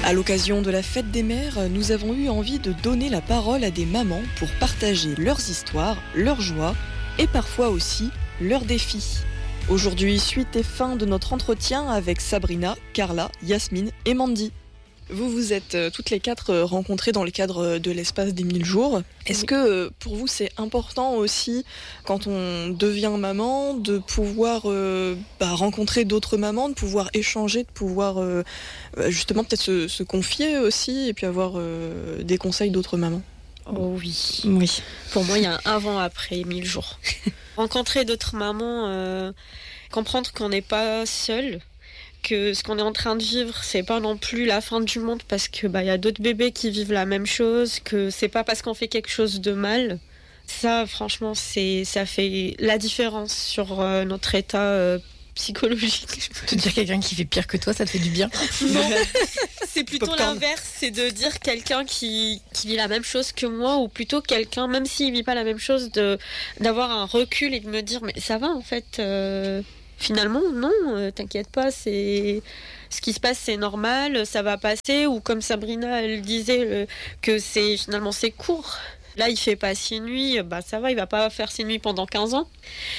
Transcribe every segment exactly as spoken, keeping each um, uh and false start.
À l'occasion de la fête des mères, nous avons eu envie de donner la parole à des mamans pour partager leurs histoires, leurs joies et parfois aussi leurs défis. Aujourd'hui, suite et fin de notre entretien avec Sabrina, Carla, Yasmine et Mandy. Vous vous êtes toutes les quatre rencontrées dans le cadre de l'espace des mille jours. Est-ce que pour vous c'est important aussi, quand on devient maman, de pouvoir euh, bah, rencontrer d'autres mamans, de pouvoir échanger, de pouvoir euh, justement peut-être se, se confier aussi et puis avoir euh, des conseils d'autres mamans? Oh oui. Oui. Pour moi, il y a un avant-après mille jours. Rencontrer d'autres mamans, euh, comprendre qu'on n'est pas seul, que ce qu'on est en train de vivre, c'est pas non plus la fin du monde parce que bah y a d'autres bébés qui vivent la même chose, que c'est pas parce qu'on fait quelque chose de mal. Ça, franchement, c'est ça fait la différence sur euh, notre état euh, psychologique. Te dire quelqu'un qui fait pire que toi, ça te fait du bien? Non, c'est plutôt l'inverse, c'est de dire quelqu'un qui, qui vit la même chose que moi, ou plutôt quelqu'un, même s'il vit pas la même chose, de d'avoir un recul et de me dire mais ça va en fait. Euh... Finalement, non, euh, t'inquiète pas, c'est ce qui se passe, c'est normal, ça va passer. Ou comme Sabrina, elle disait euh, que c'est finalement c'est court. Là, il fait pas six nuits, bah ça va, il va pas faire six nuits pendant quinze ans.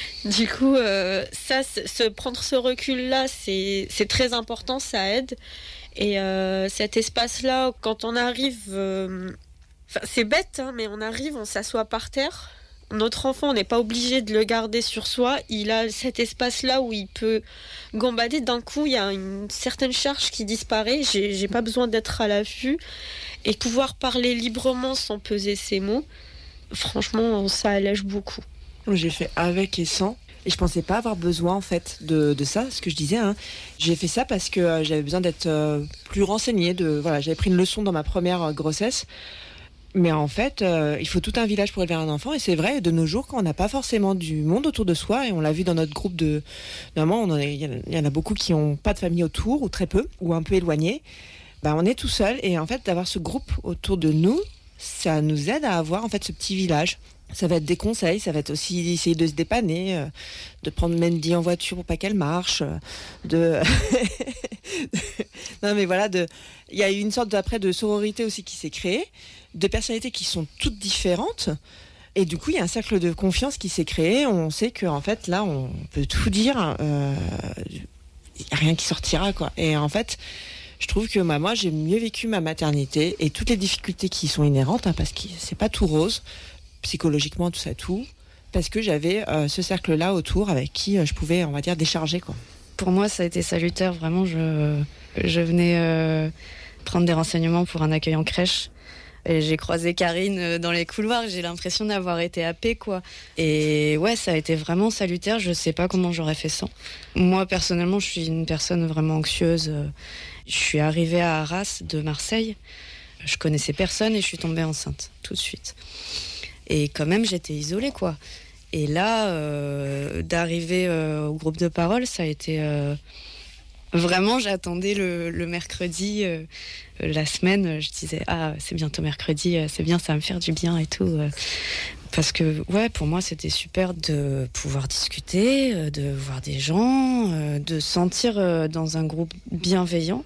Du coup, euh, ça, se prendre ce recul-là, c'est c'est très important, ça aide. Et euh, cet espace-là, quand on arrive, euh, c'est bête, hein, mais on arrive, on s'assoit par terre. Notre enfant, on n'est pas obligé de le garder sur soi. Il a cet espace-là où il peut gambader. D'un coup, il y a une certaine charge qui disparaît. J'ai, j'ai pas besoin d'être à l'affût. Et pouvoir parler librement sans peser ses mots, franchement, ça allège beaucoup. J'ai fait avec et sans. Et je pensais pas avoir besoin, en fait, de, de ça, ce que je disais. Hein. J'ai fait ça parce que euh, j'avais besoin d'être euh, plus renseignée. De, voilà, j'avais pris une leçon dans ma première euh, grossesse. Mais en fait, euh, il faut tout un village pour élever un enfant. Et c'est vrai, de nos jours, quand on n'a pas forcément du monde autour de soi, et on l'a vu dans notre groupe de mamans, il y, y en a beaucoup qui n'ont pas de famille autour, ou très peu, ou un peu éloignés. Bah, on est tout seul. Et en fait, d'avoir ce groupe autour de nous, ça nous aide à avoir en fait ce petit village. Ça va être des conseils, ça va être aussi essayer de se dépanner, euh, de prendre Mandy en voiture pour pas qu'elle marche, euh, de... non mais voilà, de... il y a une sorte d'après de sororité aussi qui s'est créée, de personnalités qui sont toutes différentes, et du coup il y a un cercle de confiance qui s'est créé. On sait qu'en fait là on peut tout dire, euh, il n'y a rien qui sortira quoi. Et en fait je trouve que bah, moi j'ai mieux vécu ma maternité et toutes les difficultés qui y sont inhérentes, hein, parce que c'est pas tout rose, psychologiquement tout ça tout, parce que j'avais euh, ce cercle-là autour avec qui euh, je pouvais, on va dire, décharger quoi. Pour moi ça a été salutaire, vraiment. Je, je venais euh, prendre des renseignements pour un accueil en crèche. Et j'ai croisé Karine dans les couloirs, j'ai l'impression d'avoir été happée, quoi. Et ouais, ça a été vraiment salutaire, je sais pas comment j'aurais fait sans. Moi, personnellement, je suis une personne vraiment anxieuse. Je suis arrivée à Arras de Marseille, je connaissais personne et je suis tombée enceinte, tout de suite. Et quand même, j'étais isolée, quoi. Et là, euh, d'arriver euh, au groupe de parole, ça a été... Euh, Vraiment, j'attendais le, le mercredi, euh, la semaine, je disais « Ah, c'est bientôt mercredi, c'est bien, ça va me faire du bien et tout. » Parce que, ouais, pour moi, c'était super de pouvoir discuter, de voir des gens, de se sentir dans un groupe bienveillant.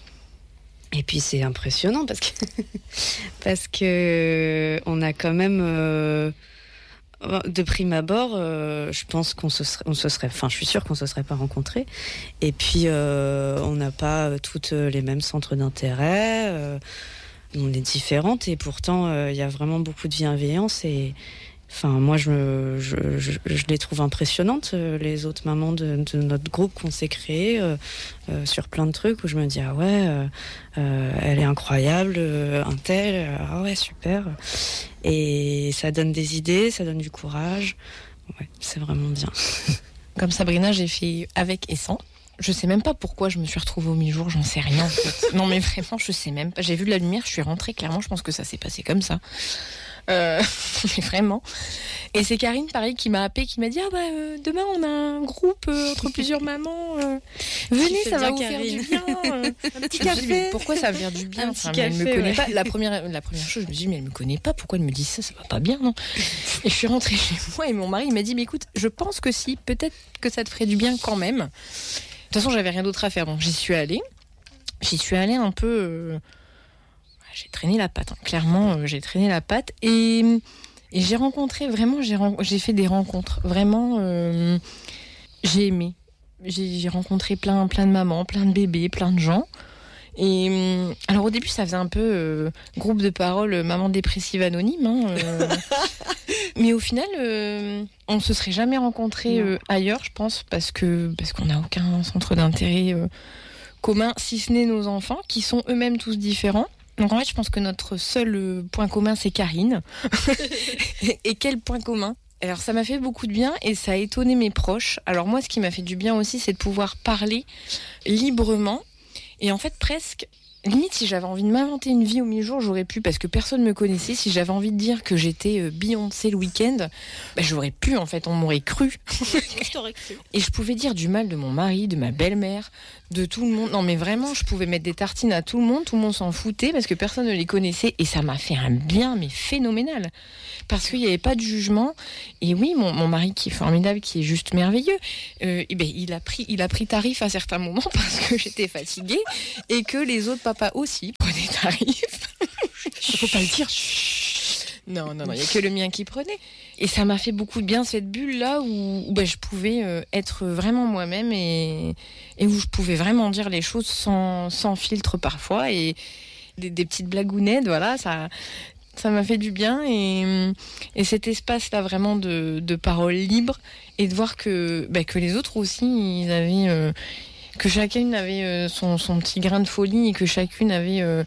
Et puis, c'est impressionnant parce que, parce que on a quand même... Euh, de prime abord, euh, je pense qu'on se serait, on se serait, enfin, je suis sûre qu'on se serait pas rencontrés. Et puis, euh, on n'a pas toutes les mêmes centres d'intérêt. Euh, on est différentes et pourtant, il euh, y a vraiment beaucoup de bienveillance. Et enfin, moi, je, je, je, je les trouve impressionnantes, les autres mamans de, de notre groupe qu'on s'est créé euh, euh, sur plein de trucs où je me dis ah ouais, euh, euh, elle est incroyable, euh, un tel, euh, ah ouais super. Et ça donne des idées, ça donne du courage. Ouais, c'est vraiment bien. Comme Sabrina, j'ai fait avec et sans. Je sais même pas pourquoi je me suis retrouvée au mi-jour, j'en sais rien en fait. Non mais vraiment, je sais même pas. J'ai vu la lumière, je suis rentrée, clairement, je pense que ça s'est passé comme ça. Euh, mais vraiment. Et c'est Karine, pareil, qui m'a appelée, qui m'a dit ah bah euh, demain on a un groupe euh, entre plusieurs mamans. Euh, venez, ça va vous Karine. Faire du bien. Euh, un petit café. Mais pourquoi ça va faire du bien? Un enfin, petit café, elle me connaît ouais. pas. La première, la première chose, je me suis dit mais elle me connaît pas. Pourquoi elle me dit ça? Ça va pas bien, non? Et je suis rentrée chez moi et mon mari il m'a dit mais écoute, je pense que si, peut-être que ça te ferait du bien quand même. De toute façon, j'avais rien d'autre à faire, donc j'y suis allée. j'y suis allée un peu... Euh, j'ai traîné la patte, hein. Clairement, euh, j'ai traîné la patte. Et, et j'ai rencontré, vraiment, j'ai, j'ai fait des rencontres. Vraiment, euh, j'ai aimé. J'ai, j'ai rencontré plein, plein de mamans, plein de bébés, plein de gens. Et alors au début ça faisait un peu euh, groupe de parole euh, maman dépressive anonyme hein, euh, mais au final euh, on se serait jamais rencontrés euh, ailleurs je pense parce que parce qu'on n'a aucun centre d'intérêt euh, commun si ce n'est nos enfants qui sont eux-mêmes tous différents. Donc en fait je pense que notre seul euh, point commun c'est Karine. Et quel point commun? Alors ça m'a fait beaucoup de bien et ça a étonné mes proches. Alors moi ce qui m'a fait du bien aussi c'est de pouvoir parler librement. Et en fait, presque, limite, si j'avais envie de m'inventer une vie au mi-jour, j'aurais pu, parce que personne ne me connaissait. Si j'avais envie de dire que j'étais Beyoncé le week-end, bah, j'aurais pu, en fait, on m'aurait cru. Je t'aurais cru. Et je pouvais dire du mal de mon mari, de ma belle-mère, de tout le monde. Non, mais vraiment, je pouvais mettre des tartines à tout le monde. Tout le monde s'en foutait parce que personne ne les connaissait. Et ça m'a fait un bien, mais phénoménal. Parce qu'il n'y avait pas de jugement. Et oui, mon, mon mari qui est formidable, qui est juste merveilleux, euh, et ben, il, a pris, il a pris tarif à certains moments parce que j'étais fatiguée et que les autres papas aussi prenaient tarif. Il ne faut pas le dire. Non, non, non, il n'y a que le mien qui prenait. Et ça m'a fait beaucoup de bien, cette bulle-là où, où ben, je pouvais euh, être vraiment moi-même et, et où je pouvais vraiment dire les choses sans, sans filtre parfois. Et des, des petites blagounettes, voilà, ça... Ça m'a fait du bien et, et cet espace-là vraiment de, de parole libre et de voir que, bah, que les autres aussi, ils avaient, euh, que chacune avait euh, son, son petit grain de folie et que chacune avait euh,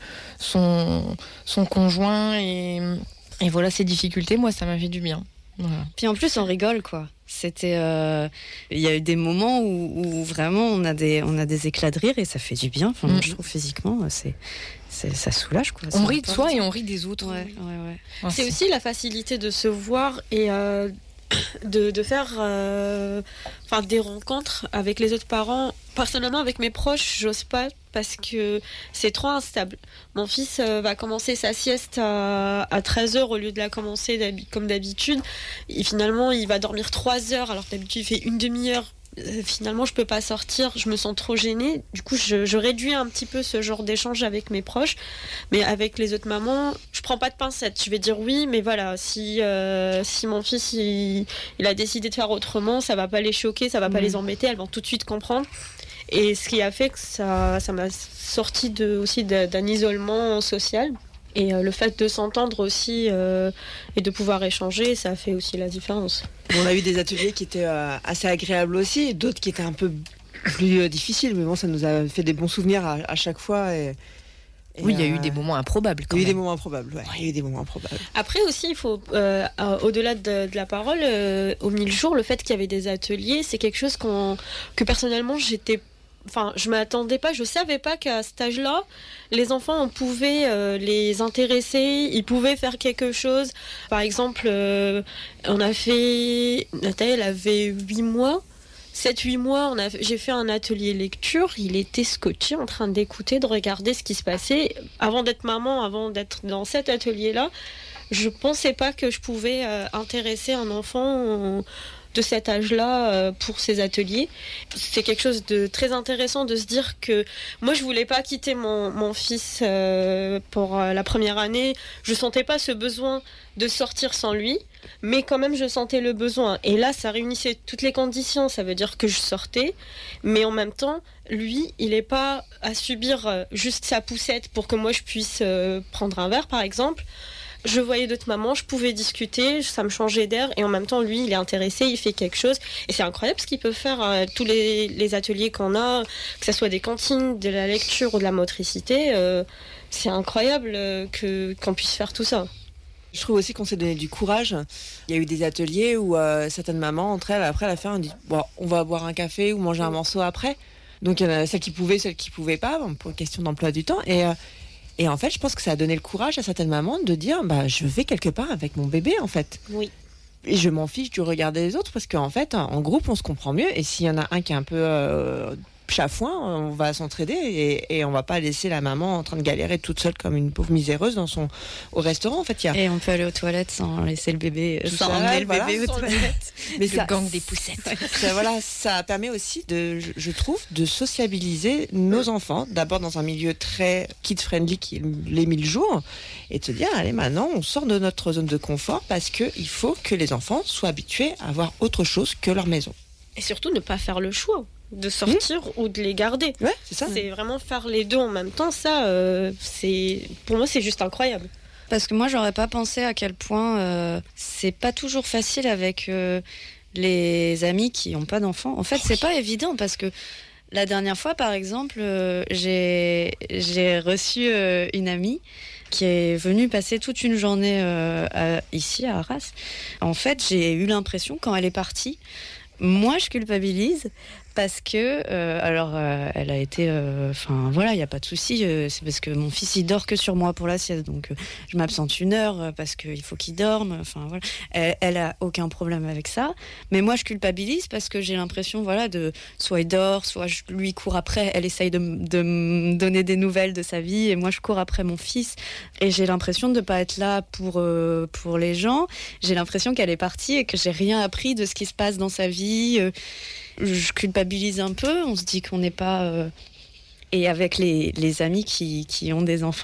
son, son conjoint et, et voilà ses difficultés. Moi, ça m'a fait du bien. Voilà. Puis en plus, on rigole, quoi. C'était, euh, il y a eu des moments où, où vraiment on a des, on a des éclats de rire et ça fait du bien. Enfin, moi, je trouve physiquement, c'est, c'est, ça soulage, quoi. On rit de soi et on rit des autres. Ouais, ouais, ouais. Ah, c'est, c'est aussi la facilité de se voir et euh, de, de faire, euh, enfin, des rencontres avec les autres parents. Personnellement, avec mes proches, j'ose pas parce que c'est trop instable. Mon fils euh, va commencer sa sieste à, à treize heures au lieu de la commencer d'habi- comme d'habitude. Et finalement, il va dormir trois heures alors que d'habitude, il fait une demi-heure. Euh, finalement, je peux pas sortir, je me sens trop gênée. Du coup, je, je réduis un petit peu ce genre d'échange avec mes proches. Mais avec les autres mamans, je prends pas de pincettes. Je vais dire oui, mais voilà, si, euh, si mon fils il, il a décidé de faire autrement, ça va pas les choquer, ça va pas mmh. les embêter, elles vont tout de suite comprendre. Et ce qui a fait que ça, ça m'a sorti de, aussi de, d'un isolement social. Et euh, le fait de s'entendre aussi euh, et de pouvoir échanger, ça a fait aussi la différence. On a eu des ateliers qui étaient euh, assez agréables aussi, et d'autres qui étaient un peu plus euh, difficiles. Mais bon, ça nous a fait des bons souvenirs à, à chaque fois. Et, et oui, il y a euh, eu des moments improbables quand il y a eu même. des moments improbables, ouais. Il y a eu des moments improbables. Après aussi, il faut, euh, euh, au-delà de, de la parole, euh, au mille jours, le fait qu'il y avait des ateliers, c'est quelque chose qu'on, que personnellement, j'étais Enfin, je m'attendais pas, je savais pas qu'à cet âge-là, les enfants, on pouvait euh, les intéresser, ils pouvaient faire quelque chose. Par exemple, euh, on a fait, Nathalie, elle avait huit mois, sept huit mois, on a, j'ai fait un atelier lecture, il était scotché en train d'écouter, de regarder ce qui se passait. Avant d'être maman, avant d'être dans cet atelier-là, je pensais pas que je pouvais euh, intéresser un enfant euh, de cet âge-là euh, pour ces ateliers. C'est quelque chose de très intéressant de se dire que moi je voulais pas quitter mon, mon fils euh, pour euh, la première année. Je sentais pas ce besoin de sortir sans lui, mais quand même je sentais le besoin. Et là ça réunissait toutes les conditions, ça veut dire que je sortais, mais en même temps lui il est pas à subir euh, juste sa poussette pour que moi je puisse euh, prendre un verre par exemple. Je voyais d'autres mamans, je pouvais discuter, ça me changeait d'air et en même temps, lui, il est intéressé, il fait quelque chose. Et c'est incroyable ce qu'il peut faire, euh, tous les, les ateliers qu'on a, que ce soit des cantines, de la lecture ou de la motricité. Euh, c'est incroyable euh, que, qu'on puisse faire tout ça. Je trouve aussi qu'on s'est donné du courage. Il y a eu des ateliers où euh, certaines mamans, entre elles, après la fin, on dit bon, on va boire un café ou manger un morceau après. Donc il y en a celles qui pouvaient, celles qui pouvaient pas, bon, pour question d'emploi du temps. Et... Euh, Et en fait, je pense que ça a donné le courage à certaines mamans de dire bah, je vais quelque part avec mon bébé, en fait. Oui. Et je m'en fiche du regard des autres parce qu'en fait, en groupe, on se comprend mieux. Et s'il y en a un qui est un peu euh, chafouin, on va s'entraider et, et on va pas laisser la maman en train de galérer toute seule comme une pauvre miséreuse dans son, au restaurant. En fait, il y a... Et on peut aller aux toilettes sans laisser le bébé, Tout sans ça, emmener le voilà, bébé aux sans le toilettes. Mais Le ça, gang des poussettes. ça, voilà, ça permet aussi, de, je, je trouve, de sociabiliser nos enfants. D'abord dans un milieu très kid-friendly qui est les mille jours. Et de se dire, allez, maintenant, on sort de notre zone de confort parce qu'il faut que les enfants soient habitués à avoir autre chose que leur maison. Et surtout ne pas faire le choix de sortir mmh. ou de les garder. Ouais, c'est ça. C'est vraiment faire les deux en même temps. Ça, euh, c'est pour moi, c'est juste incroyable. Parce que moi, j'aurais pas pensé à quel point euh, c'est pas toujours facile avec euh, les amis qui n'ont pas d'enfants. En fait, c'est pas évident parce que la dernière fois, par exemple, euh, j'ai j'ai reçu euh, une amie qui est venue passer toute une journée euh, à, ici à Arras. En fait, j'ai eu l'impression quand elle est partie, moi, je culpabilise. Parce que, euh, alors, euh, elle a été, enfin, euh, voilà, il n'y a pas de souci. Euh, c'est parce que mon fils, il dort que sur moi pour la sieste, donc euh, je m'absente une heure euh, parce qu'il faut qu'il dorme. Enfin, voilà. Elle, elle a aucun problème avec ça. Mais moi, je culpabilise parce que j'ai l'impression, voilà, de soit il dort, soit je lui cours après. Elle essaye de, de me donner des nouvelles de sa vie, et moi, je cours après mon fils. Et j'ai l'impression de ne pas être là pour euh, pour les gens. J'ai l'impression qu'elle est partie et que j'ai rien appris de ce qui se passe dans sa vie. Euh, Je culpabilise un peu, on se dit qu'on n'est pas... Euh... Et avec les, les amis qui, qui ont des enfants,